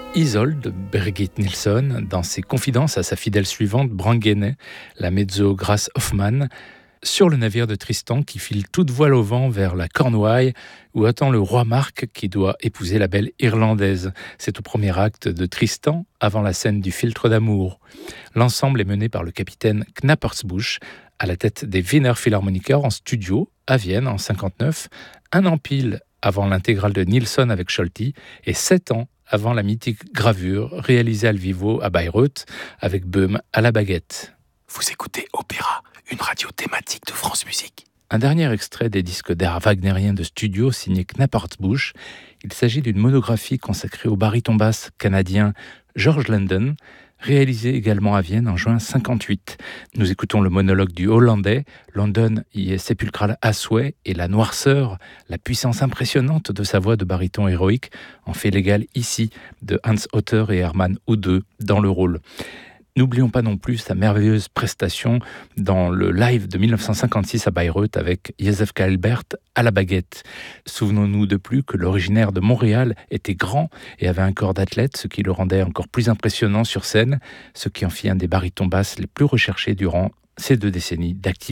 Isolde, Birgit Nilsson, dans ses confidences à sa fidèle suivante Brangéné, la mezzo Grace Hoffmann, sur le navire de Tristan qui file toute voile au vent vers la Cornouaille où attend le roi Marc qui doit épouser la belle Irlandaise. C'est au premier acte de Tristan avant la scène du filtre d'amour. L'ensemble est mené par le capitaine Knappersbusch à la tête des Wiener Philharmoniker en studio à Vienne en 1959, un an pile avant l'intégrale de Nilsson avec Scholti et 7 ans avant la mythique gravure réalisée à Lvivo à Bayreuth avec Böhm à la baguette. Vous écoutez Opéra, une radio thématique de France Musique. Un dernier extrait des disques d'art wagnérien de studio signé Knappersbusch. Il s'agit d'une monographie consacrée au baryton basse canadien George London, réalisé également à Vienne en juin 1958. Nous écoutons le monologue du Hollandais. London y est sépulcral à souhait et la noirceur, la puissance impressionnante de sa voix de baryton héroïque en fait l'égal ici de Hans Otter et Hermann Oudeux dans le rôle. N'oublions pas non plus sa merveilleuse prestation dans le live de 1956 à Bayreuth avec Josef Kaelbert à la baguette. Souvenons-nous de plus que l'originaire de Montréal était grand et avait un corps d'athlète, ce qui le rendait encore plus impressionnant sur scène, ce qui en fit un des barytons basses les plus recherchés durant ces 2 décennies d'activité.